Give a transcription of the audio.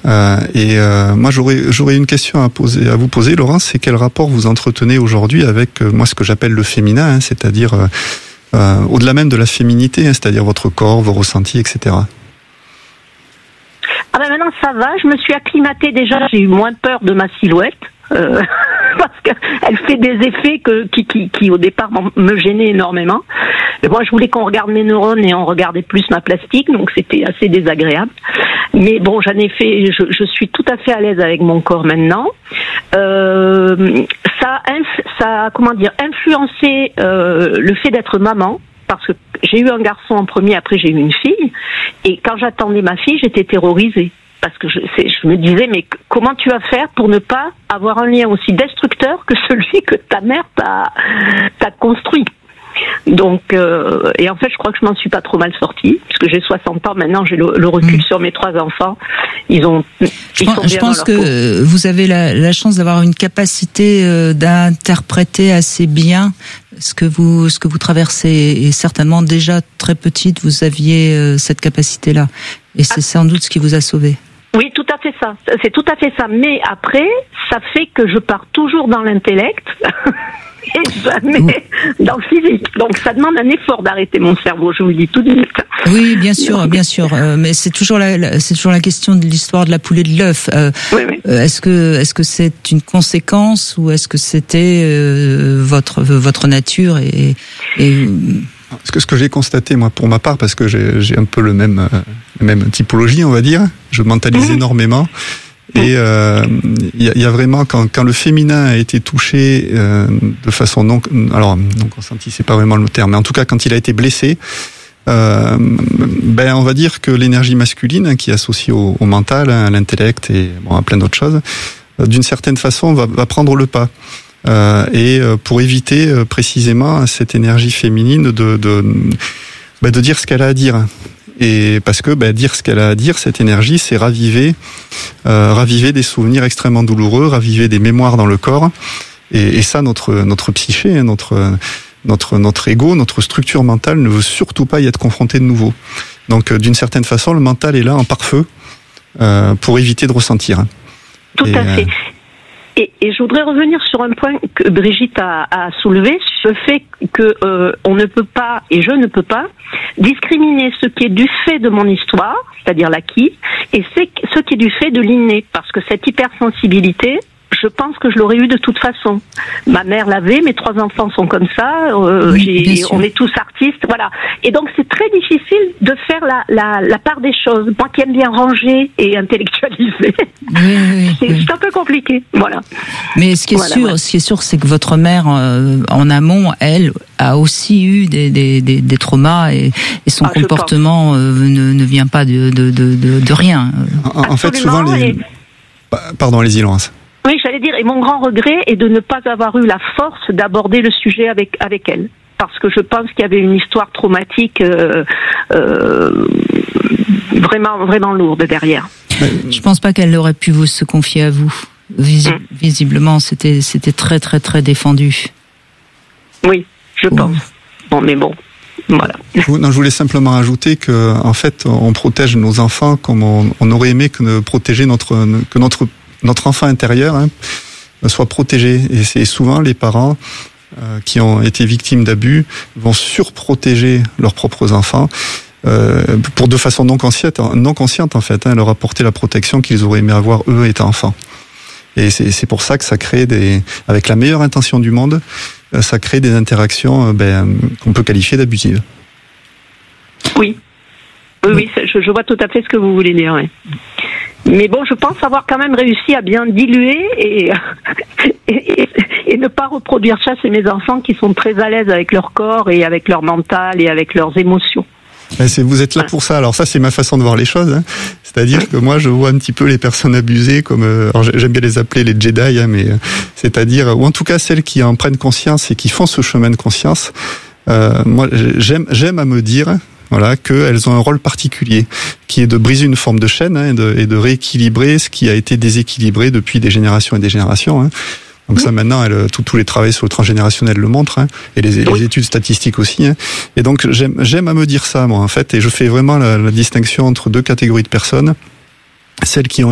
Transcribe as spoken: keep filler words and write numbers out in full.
Euh, et euh, moi, j'aurais, j'aurais une question à poser, à vous poser, Laurence. C'est quel rapport vous entretenez aujourd'hui avec euh, moi, ce que j'appelle le féminin, hein, c'est-à-dire euh, euh, au-delà même de la féminité, hein, c'est-à-dire votre corps, vos ressentis, et cetera. Ah ben maintenant ça va, je me suis acclimatée déjà, j'ai eu moins peur de ma silhouette. Euh, parce qu'elle fait des effets que, qui, qui, qui au départ me gênaient énormément. Mais moi je voulais qu'on regarde mes neurones et on regardait plus ma plastique, donc c'était assez désagréable. Mais bon, j'en ai fait, je, je suis tout à fait à l'aise avec mon corps maintenant. Euh, ça, ça, comment dire, influencé euh, le fait d'être maman. Parce que j'ai eu un garçon en premier, après j'ai eu une fille, et quand j'attendais ma fille, j'étais terrorisée. Parce que je, c'est, je me disais, mais comment tu vas faire pour ne pas avoir un lien aussi destructeur que celui que ta mère t'a, t'a construit? Donc, euh, et en fait, je crois que je m'en suis pas trop mal sortie, puisque j'ai soixante ans maintenant, j'ai le, le recul mmh. sur mes trois enfants. Ils ont, ils je pense, sont bien je pense dans que leur peau. Vous avez la, la chance d'avoir une capacité euh, d'interpréter assez bien ce que vous, ce que vous traversez, et certainement déjà très petite, vous aviez euh, cette capacité-là, et c'est ah. sans doute ce qui vous a sauvé. Oui, tout à fait ça. C'est tout à fait ça. Mais après, ça fait que je pars toujours dans l'intellect et jamais mmh. dans le physique. Donc, ça demande un effort d'arrêter mon cerveau. Je vous le dis tout de suite. Oui, bien sûr, Donc, bien sûr. Euh, mais c'est toujours la, la, c'est toujours la question de l'histoire de la poule et de l'œuf. Euh, oui, oui. Euh, est-ce que, est-ce que c'est une conséquence ou est-ce que c'était euh, votre votre nature et, et Ce que, ce que j'ai constaté, moi, pour ma part, parce que j'ai, j'ai un peu le même, euh, la même typologie, on va dire, je mentalise mmh. énormément. Et il euh, y, a, y a vraiment, quand, quand le féminin a été touché euh, de façon non... Alors, non consentie, c'est pas vraiment le terme, mais en tout cas, quand il a été blessé, euh, ben, on va dire que l'énergie masculine, hein, qui est associée au, au mental, hein, à l'intellect et bon, à plein d'autres choses, euh, d'une certaine façon, va, va prendre le pas. Euh, et pour éviter euh, précisément cette énergie féminine de de, bah, de dire ce qu'elle a à dire, et parce que bah, dire ce qu'elle a à dire, cette énergie, c'est raviver euh, raviver des souvenirs extrêmement douloureux, raviver des mémoires dans le corps, et, et ça notre notre psyché, notre notre notre ego, notre structure mentale ne veut surtout pas y être confronté de nouveau. Donc euh, d'une certaine façon, le mental est là en pare-feu euh, pour éviter de ressentir. Tout et, à fait. Euh, Et, et je voudrais revenir sur un point que Brigitte a, a soulevé, ce fait que euh, on ne peut pas, et je ne peux pas, discriminer ce qui est du fait de mon histoire, c'est-à-dire l'acquis, et ce qui est du fait de l'inné, parce que cette hypersensibilité, je pense que je l'aurais eu de toute façon. Ma mère l'avait, mes trois enfants sont comme ça, euh, oui, j'ai, on est tous artistes, voilà. Et donc c'est très difficile de faire la, la, la part des choses. Moi qui aime bien ranger et intellectualiser, oui, oui, c'est, oui. c'est un peu compliqué, voilà. Mais ce qui est voilà, sûr, voilà. ce qui est sûr, c'est que votre mère, euh, en amont, elle, a aussi eu des, des, des, des traumas et, et son ah, comportement euh, ne, ne vient pas de, de, de, de, de rien. En, en fait, souvent les... Et... Pardon, allez-y, Laurence. Oui, j'allais dire, et mon grand regret est de ne pas avoir eu la force d'aborder le sujet avec avec elle, parce que je pense qu'il y avait une histoire traumatique euh, euh, vraiment vraiment lourde derrière. Je pense pas qu'elle aurait pu vous se confier à vous. Vis- mmh. Visiblement, c'était c'était très très très défendu. Oui, je pense. Mmh. Bon, mais bon. Voilà. Non, je voulais simplement ajouter que, en fait, on protège nos enfants comme on, on aurait aimé que ne protéger notre que notre notre enfant intérieur hein, soit protégé. Et c'est souvent les parents euh, qui ont été victimes d'abus vont surprotéger leurs propres enfants euh, pour de façon non consciente, non consciente en fait, hein, leur apporter la protection qu'ils auraient aimé avoir eux étant enfants. Et c'est, c'est pour ça que ça crée des, avec la meilleure intention du monde, ça crée des interactions ben, qu'on peut qualifier d'abusives. Oui, oui, oui, je, je vois tout à fait ce que vous voulez dire. Oui. Mais bon, je pense avoir quand même réussi à bien diluer et, et, et, et ne pas reproduire ça chez mes enfants qui sont très à l'aise avec leur corps et avec leur mental et avec leurs émotions. C'est, vous êtes là pour ça. Alors ça, c'est ma façon de voir les choses. Hein. C'est-à-dire que moi, je vois un petit peu les personnes abusées comme, euh, alors j'aime bien les appeler les Jedi, hein, mais euh, c'est-à-dire, ou en tout cas celles qui en prennent conscience et qui font ce chemin de conscience. Euh, moi, j'aime, j'aime à me dire. Voilà, qu'elles ont un rôle particulier, qui est de briser une forme de chaîne hein, et, de, et de rééquilibrer ce qui a été déséquilibré depuis des générations et des générations. Hein. Donc ça, maintenant, elle, tout, tous les travaux sur le transgénérationnel le montrent, hein, et les, les études statistiques aussi. Hein. Et donc j'aime, j'aime à me dire ça, moi, en fait, et je fais vraiment la, la distinction entre deux catégories de personnes, celles qui ont